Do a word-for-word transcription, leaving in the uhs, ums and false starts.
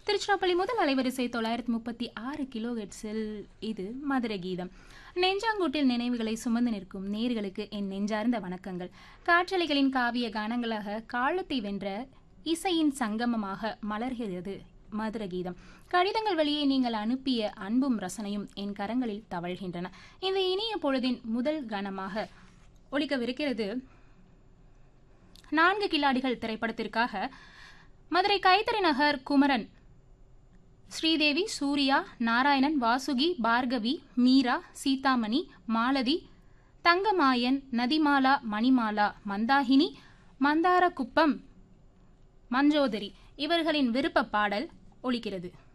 திருச்சிராப்பள்ளி முதல் அலைவரிசை தொள்ளாயிரத்தி முப்பத்தி ஆறு கிலோ ஹெட்ஸில் இது மதுரை கீதம். நெஞ்சாங்கூட்டில் நினைவுகளை சுமந்து நிற்கும் நேர்களுக்கு என் நெஞ்சார்ந்த வணக்கங்கள். காற்றலைகளின் காவிய கானங்களாக காலத்தை வென்ற இசையின் சங்கமமாக மலர்கிறது மதுரை கீதம். கடிதங்கள் வழியே நீங்கள் அனுப்பிய அன்பும் ரசனையும் என் கரங்களில் தவழ்கின்றன. இந்த இனிய பொழுதின் முதல் கணமாக ஒலிக்கவிருக்கிறது நான்கு கில்லாடிகள் திரைப்படத்திற்காக மதுரை கைத்தறி நகர் குமரன், ஸ்ரீதேவி, சூர்யா, நாராயணன், வாசுகி, பார்கவி, மீரா, சீதாமணி, மாலதி, தங்கமாயன், நதிமாலா, மணிமாலா, மந்தாகினி, மந்தாரகுப்பம், மஞ்சோதரி இவர்களின் விருப்ப பாடல் ஒலிக்கிறது.